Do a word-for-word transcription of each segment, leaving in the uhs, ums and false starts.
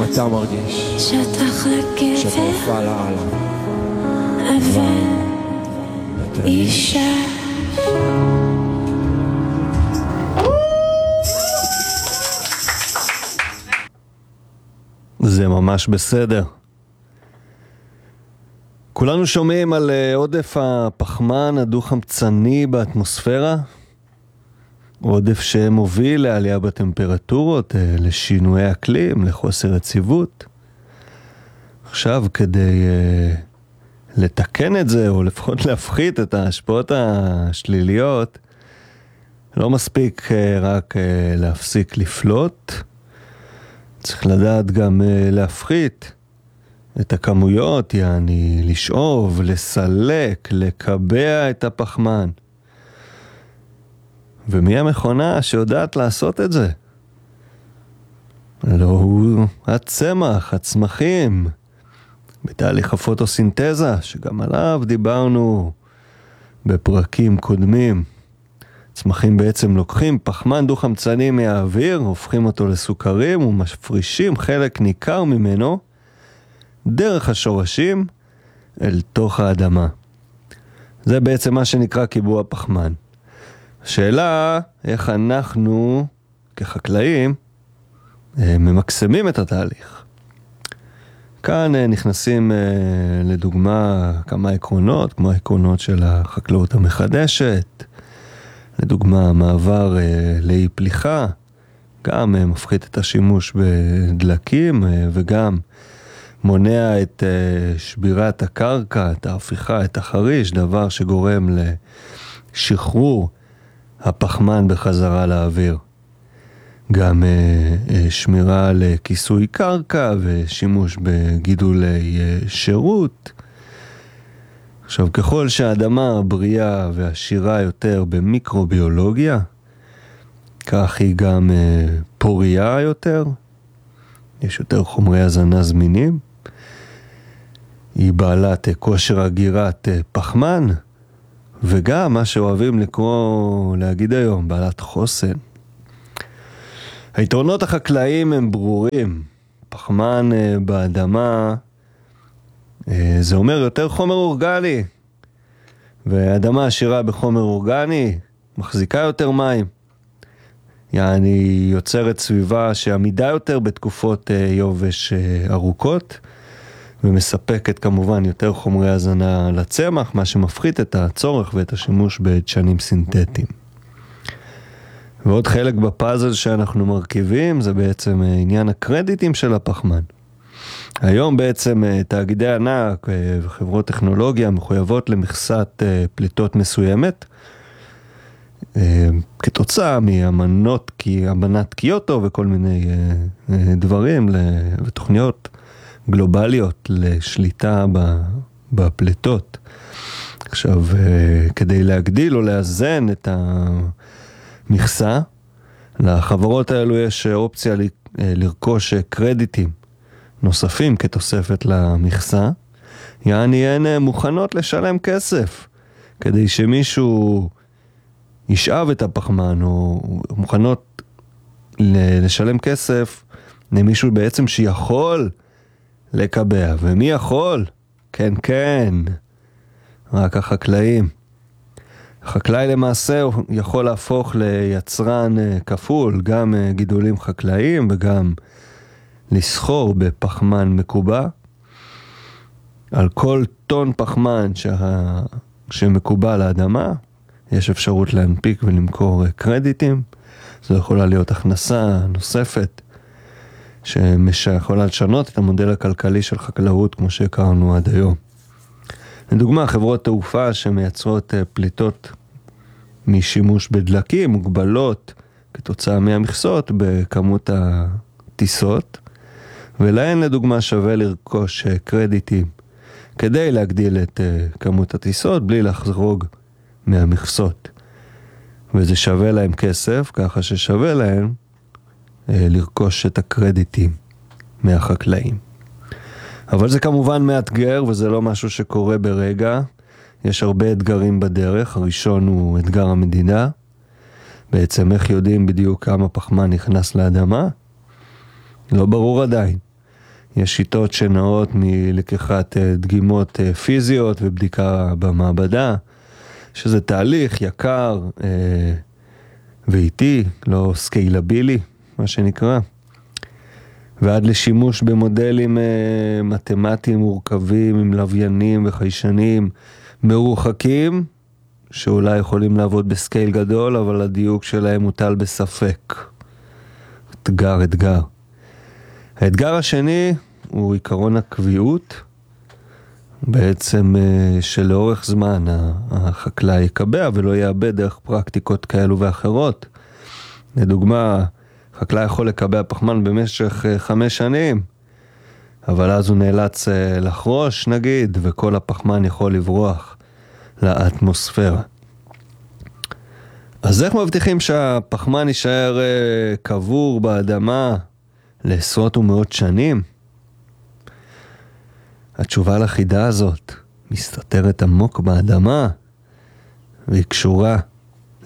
אתה מרגיש שטח לגבר שפרופה לעלה אבל אישה זה ממש בסדר. כולנו שומעים על עודף הפחמן הדו-חמצני באטמוספירה, עודף שמוביל לעלייה בטמפרטורות, לשינויי אקלים, לחוסר יציבות. עכשיו כדי לתקן את זה, או לפחות להפחית את ההשפעות השליליות, לא מספיק רק להפסיק לפלוט, צריך לדעת גם להפחית את הכמויות, יעני לשאוב, לסלק, לקבע את הפחמן. ומי המכונה שיודעת לעשות את זה? לא הוא הצמח, הצמחים, בתהליך הפוטוסינתזה, שגם עליו דיברנו בפרקים קודמים. צמחים בעצם לוקחים פחמן דו-חמצני מהאוויר, הופכים אותו לסוכרים ומפרישים חלק ניכר ממנו דרך השורשים אל תוך האדמה. זה בעצם מה שנקרא קיבוע פחמן. השאלה איך אנחנו כחקלאים ממקסמים את התהליך. כאן נכנסים לדוגמה כמה עקרונות, כמו העקרונות של החקלאות המחדשת, לדוגמה מעבר לאי פליחה, גם מפחית את השימוש בדלקים וגם מונע את שבירת הקרקע, את ההפיכה, את החריש, דבר שגורם לשחרור הפחמן בחזרה לאוויר. גם שמירה לכיסוי קרקע ושימוש בגידולי שירות. עכשיו, ככל שהאדמה בריאה ועשירה יותר במיקרוביולוגיה, כך היא גם פוריה יותר, יש יותר חומרי הזנה זמינים, היא בעלת כושר אגירת פחמן, וגם מה שאוהבים לקרוא, להגיד היום, בעלת חוסן. היתרונות החקלאיים הם ברורים. פחמן באדמה, זה אומר יותר חומר אורגני, והאדמה עשירה בחומר אורגני מחזיקה יותר מים. יעני יוצרת סביבה שעמידה יותר בתקופות יובש ארוכות, ומספקת כמובן יותר חומרי הזנה לצמח, מה שמפחית את הצורך ואת השימוש בדשנים סינתטיים. ועוד חלק בפאזל שאנחנו מרכיבים זה בעצם עניין הקרדיטים של הפחמן. היום בעצם תאגידי ענק וחברות טכנולוגיה מחויבות למכסת פליטות מסוימת, כתוצאה מאמנות, אמנת קיוטו וכל מיני דברים ותוכניות גלובליות לשליטה בפליטות. עכשיו, כדי להגדיל או לאזן את המכסה, לחברות האלו יש אופציה לרכוש קרדיטים נוספים כתוספת למכסה, יעני הן מוכנות לשלם כסף, כדי שמישהו ישאב את הפחמן, או מוכנות לשלם כסף למישהו בעצם שיכול לקבע. ומי יכול? כן, כן, רק החקלאים. החקלאי למעשה יכול להפוך ליצרן כפול, גם גידולים חקלאיים וגם לסחור בפחמן מקובע. על כל טון פחמן שה... שמקובע לאדמה, יש אפשרות להנפיק ולמכור קרדיטים. זו יכולה להיות הכנסה נוספת, שיכולה לשנות את המודל הכלכלי של חקלאות כמו שהכרנו עד היום. לדוגמה, חברות תעופה שמייצרות פליטות משימוש בדלקים מוגבלות כתוצאה מהמכסות בכמות הטיסות, ולהן לדוגמה שווה לרכוש קרדיטים כדי להגדיל את כמות הטיסות בלי לחרוג מהמכסות. וזה שווה להם כסף, ככה ששווה להם לרכוש את הקרדיטים מהחקלאים. אבל זה כמובן מאתגר, וזה לא משהו שקורה ברגע. יש הרבה אתגרים בדרך. הראשון הוא אתגר המדינה. בעצם איך יודעים בדיוק כמה פחמן נכנס לאדמה? לא ברור עדיין. יש שיטות שנעות מלקיחת דגימות פיזיות ובדיקה במעבדה, שזה תהליך יקר ואיטי, לא סקיילבילי, מה שנקרא, ועד לשימוש במודלים מתמטיים מורכבים עם לוויינים וחיישנים מרוחקים, שאולי יכולים לעבוד בסקייל גדול, אבל הדיוק שלהם מוטל בספק. אתגר, אתגר. האתגר השני הוא עיקרון הקביעות, בעצם שלאורך זמן החקלאי יקבע ולא יאבד דרך פרקטיקות כאלו ואחרות. לדוגמה, חקלאי יכול לקבע פחמן במשך חמש שנים, אבל אז הוא נאלץ לחרוש נגיד, וכל הפחמן יכול לברוח לאטמוספירה. אז איך מבטיחים שהפחמן יישאר קבור באדמה לעשרות ומאות שנים? התשובה לחידה הזאת מסתתרת עמוק באדמה, והיא קשורה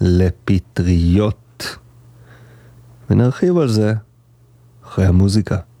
לפטריות. ונרחיב על זה אחרי המוזיקה.